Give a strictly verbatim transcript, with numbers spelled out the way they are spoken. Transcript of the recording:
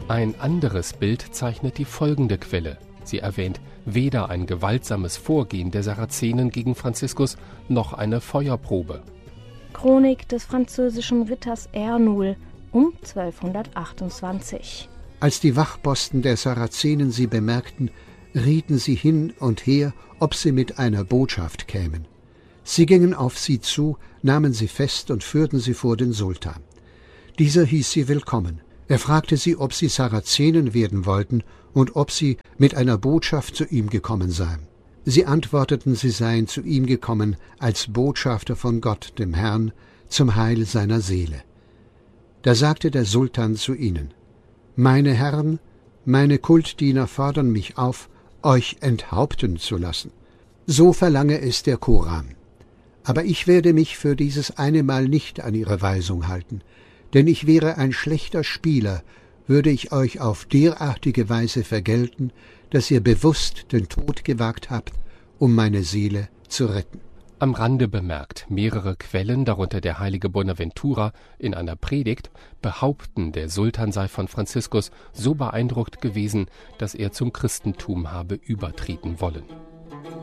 Ein anderes Bild zeichnet die folgende Quelle. Sie erwähnt weder ein gewaltsames Vorgehen der Sarazenen gegen Franziskus noch eine Feuerprobe. Chronik des französischen Ritters Ernul um zwölfhundertachtundzwanzig. Als die Wachposten der Sarazenen sie bemerkten, rieten sie hin und her, ob sie mit einer Botschaft kämen. Sie gingen auf sie zu, nahmen sie fest und führten sie vor den Sultan. Dieser hieß sie willkommen. Er fragte sie, ob sie Sarazenen werden wollten und ob sie mit einer Botschaft zu ihm gekommen seien. Sie antworteten, sie seien zu ihm gekommen als Botschafter von Gott, dem Herrn, zum Heil seiner Seele. Da sagte der Sultan zu ihnen: »Meine Herren, meine Kultdiener fordern mich auf, euch enthaupten zu lassen. So verlange es der Koran. Aber ich werde mich für dieses eine Mal nicht an ihre Weisung halten, denn ich wäre ein schlechter Spieler, würde ich euch auf derartige Weise vergelten, dass ihr bewusst den Tod gewagt habt, um meine Seele zu retten.« Am Rande bemerkt, mehrere Quellen, darunter der heilige Bonaventura, in einer Predigt behaupten, der Sultan sei von Franziskus so beeindruckt gewesen, dass er zum Christentum habe übertreten wollen.